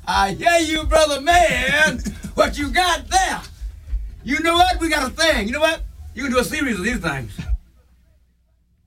I hear you, brother man. What you got there? You know what? We got a thing. You know what? You can do a series of these things.